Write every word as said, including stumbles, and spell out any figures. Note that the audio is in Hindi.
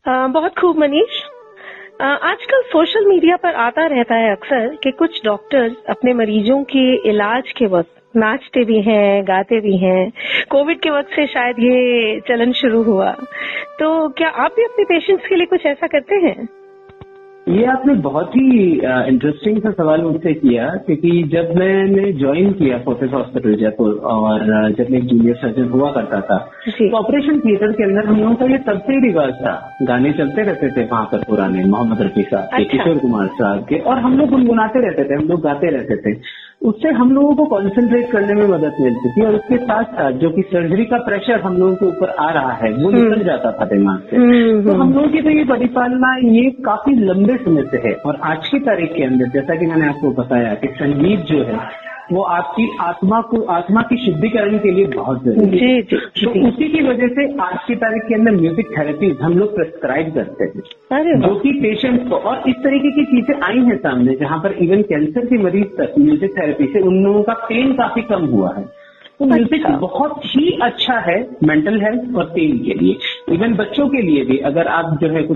आ, बहुत खूब मनीष। आ, आजकल सोशल मीडिया पर आता रहता है अक्सर कि कुछ डॉक्टर्स अपने मरीजों के इलाज के वक्त नाचते भी हैं, गाते भी हैं। कोविड के वक्त से शायद ये चलन शुरू हुआ, तो क्या आप भी अपने पेशेंट्स के लिए कुछ ऐसा करते हैं? ये आपने बहुत ही इंटरेस्टिंग सा सवाल मुझसे किया, क्योंकि जब मैंने ज्वाइन किया फोर्टिस हॉस्पिटल जयपुर और जब मैं जूनियर सर्जन हुआ करता था, तो ऑपरेशन थिएटर के अंदर हम लोगों का ये तब से ही रिवाज था। गाने चलते रहते थे वहां पर पुराने मोहम्मद रफी साहब के, अच्छा। किशोर कुमार साहब के, और हम लोग गुनगुनाते रहते थे, हम लोग गाते रहते थे। उससे हम लोगों को कॉन्सेंट्रेट करने में मदद मिलती थी और उसके साथ साथ जो कि सर्जरी का प्रेशर हम लोगों के ऊपर आ रहा है वो निकल जाता था दिमाग से। तो हम लोगों की तो ये परिपालना ये काफी लंबे समय से है। और आज की तारीख के अंदर जैसा कि मैंने आपको बताया कि संगीत जो है वो आपकी आत्मा को आत्मा की शुद्धिकरण के लिए बहुत जरूरी है। तो उसी की वजह से आज की तारीख के अंदर म्यूजिक थेरेपी हम लोग प्रेस्क्राइब करते हैं, जो कि पेशेंट को, और इस तरीके की चीजें आई हैं सामने जहां पर इवन कैंसर के मरीज तक म्यूजिक थेरेपी से उन लोगों का पेन काफी कम हुआ है। तो म्यूजिक बहुत ही अच्छा है मेंटल हेल्थ और पेन के लिए, इवन बच्चों के लिए भी। अगर आप जो है